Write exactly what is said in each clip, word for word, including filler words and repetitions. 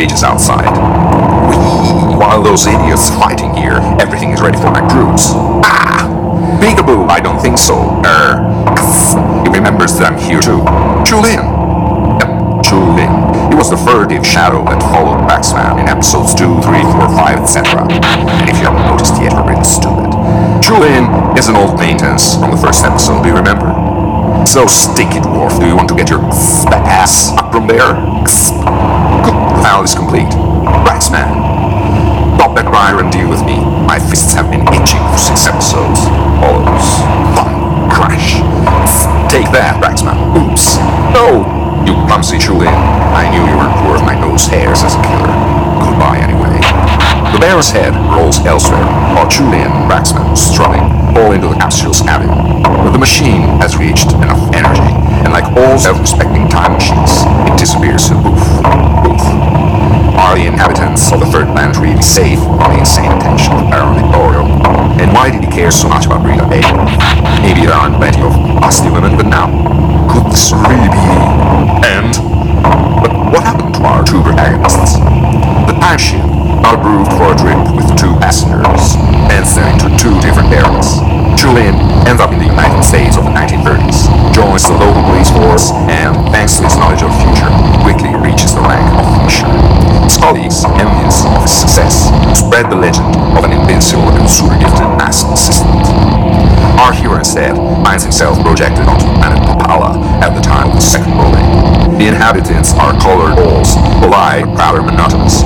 rages outside. Whee! While those idiots fighting here, everything is ready for my cruise. Ah! Peekaboo, I don't think so. Er, he remembers that I'm here too. Chulin! Yep, Chulin. He was the furtive shadow that followed Baxman in episodes two, three, four, five, et cetera. And if you haven't noticed yet, we're really stupid. Chulin is an old acquaintance from the first episode, do you remember? So, stinky dwarf, do you want to get your ass up from there? Good, the file is complete. Baxman, stop that wire and deal with me. My fists have been itching for six episodes. All those fun crash. Take that, Baxman. Oops. No! You clumsy Chulin. I knew you weren't worth my nose hairs as a killer. Goodbye, anyway. The bear's head rolls elsewhere, while Chulin and Baxman, strumming, fall into the capsule's cabin. But the machine has reached enough energy, and like all self-respecting time machines, it disappears to poof, poof. Are the inhabitants of the third planet really safe from the insane attention of Baron Victorio? And why did he care so much about Rita Bader? Maybe there aren't plenty of lusty women, but now, could this really be the end? But what happened to our two protagonists? The time ship, outgrooved for a trip with two passengers, sends them into two different eras. Chulin ends up in the United States of the nineteen thirties, joins the local police force, and thanks to his knowledge of the future, quickly reaches the rank of commissioner. His colleagues, envious of his success, spread the legend of an invincible and super gifted masked assistant. Our hero instead finds himself projected onto the planet Papala at the time of the second rolling. The inhabitants are colored balls, polite, rather monotonous.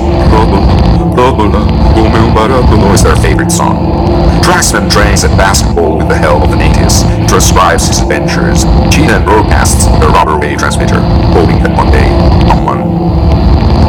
Is their favorite song. Draxman trains at basketball with the help of the natives, transcribes his adventures, Gina broadcasts the rubber wave transmitter, hoping